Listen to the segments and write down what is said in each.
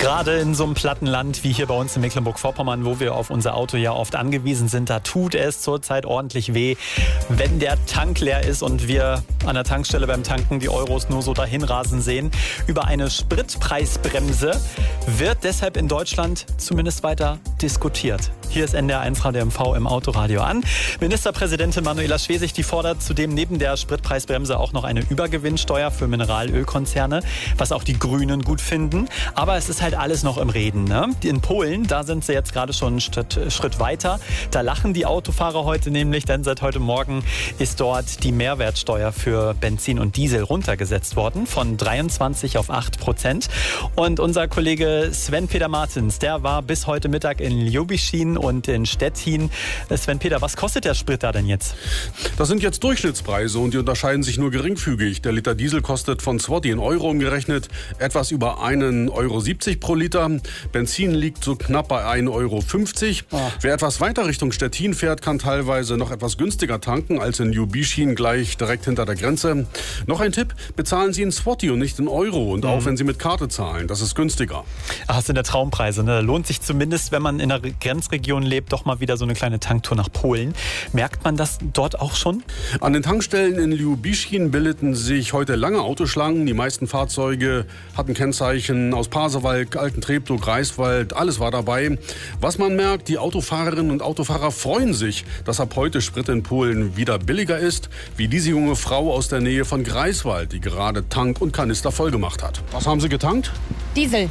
Gerade in so einem platten Land wie hier bei uns in Mecklenburg-Vorpommern, wo wir auf unser Auto ja oft angewiesen sind, da tut es zurzeit ordentlich weh, wenn der Tank leer ist und wir an der Tankstelle beim Tanken die Euros nur so dahinrasen sehen. Über eine Spritpreisbremse wird deshalb in Deutschland zumindest weiter diskutiert. Hier ist NDR1 Radio MV im Autoradio an. Ministerpräsidentin Manuela Schwesig, die fordert zudem neben der Spritpreisbremse auch noch eine Übergewinnsteuer für Mineralölkonzerne, was auch die Grünen gut finden. Aber es ist halt alles noch im Reden, ne? In Polen, da sind sie jetzt gerade schon einen Schritt weiter. Da lachen die Autofahrer heute nämlich, denn seit heute Morgen ist dort die Mehrwertsteuer für Benzin und Diesel runtergesetzt worden von 23 auf 8%. Und unser Kollege Sven-Peter Martens, der war bis heute Mittag in Ljubischin und in Stettin. Sven-Peter, was kostet der Sprit da denn jetzt? Das sind jetzt Durchschnittspreise und die unterscheiden sich nur geringfügig. Der Liter Diesel kostet von 20 Euro umgerechnet etwas über 1,70 Euro pro Liter. Benzin liegt so knapp bei 1,50 Euro. Wer etwas weiter Richtung Stettin fährt, kann teilweise noch etwas günstiger tanken als in Ljubischin gleich direkt hinter der Grenze. Noch ein Tipp, bezahlen Sie in Zloty und nicht in Euro und auch wenn Sie mit Karte zahlen, das ist günstiger. Ach, das sind ja Traumpreise, ne? Lohnt sich zumindest, wenn man in einer Grenzregion lebt, doch mal wieder so eine kleine Tanktour nach Polen. Merkt man das dort auch schon? An den Tankstellen in Ljubischin bildeten sich heute lange Autoschlangen. Die meisten Fahrzeuge hatten Kennzeichen aus Pasewalk, Altentreptow, Greifswald, alles war dabei. Was man merkt, die Autofahrerinnen und Autofahrer freuen sich, dass ab heute Sprit in Polen wieder billiger ist, wie diese junge Frau aus der Nähe von Greifswald, die gerade Tank und Kanister vollgemacht hat. Was haben Sie getankt? Diesel.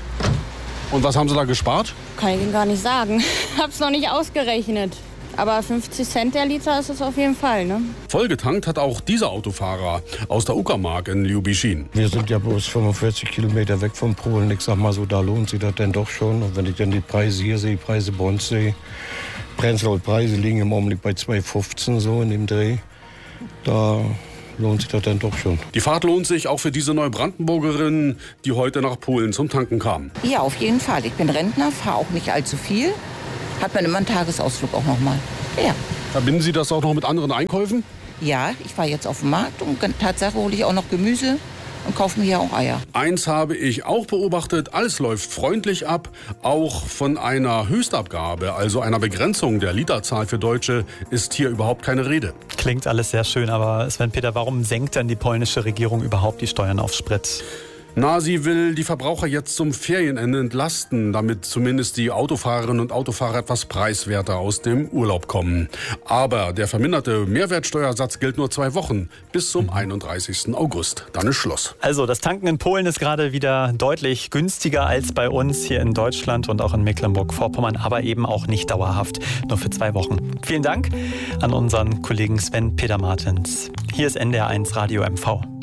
Und was haben Sie da gespart? Kann ich Ihnen gar nicht sagen. Hab's noch nicht ausgerechnet. Aber 50 Cent der Liter ist es auf jeden Fall, ne? Vollgetankt hat auch dieser Autofahrer aus der Uckermark in Ljubischin. Wir sind ja bloß 45 Kilometer weg von Polen. Ich sag mal so, da lohnt sich das denn doch schon. Und wenn ich dann die Preise hier sehe, die Preise bei uns sehe, Brennstoffpreise liegen im Augenblick bei 2,15 so in dem Dreh. Da lohnt sich das dann doch schon. Die Fahrt lohnt sich auch für diese Neubrandenburgerin, die heute nach Polen zum Tanken kam. Ja, auf jeden Fall. Ich bin Rentner, fahre auch nicht allzu viel. Hat man immer einen Tagesausflug auch noch mal. Ja. Verbinden Sie das auch noch mit anderen Einkäufen? Ja, ich war jetzt auf dem Markt und Tatsache hole ich auch noch Gemüse und kaufe mir hier auch Eier. Eins habe ich auch beobachtet, alles läuft freundlich ab. Auch von einer Höchstabgabe, also einer Begrenzung der Literzahl für Deutsche, ist hier überhaupt keine Rede. Klingt alles sehr schön, aber Sven-Peter, warum senkt denn die polnische Regierung überhaupt die Steuern auf Sprit? Na, sie will die Verbraucher jetzt zum Ferienende entlasten, damit zumindest die Autofahrerinnen und Autofahrer etwas preiswerter aus dem Urlaub kommen. Aber der verminderte Mehrwertsteuersatz gilt nur 2 Wochen, bis zum 31. August. Dann ist Schluss. Also das Tanken in Polen ist gerade wieder deutlich günstiger als bei uns hier in Deutschland und auch in Mecklenburg-Vorpommern, aber eben auch nicht dauerhaft, nur für 2 Wochen. Vielen Dank an unseren Kollegen Sven-Peter Martens. Hier ist NDR1 Radio MV.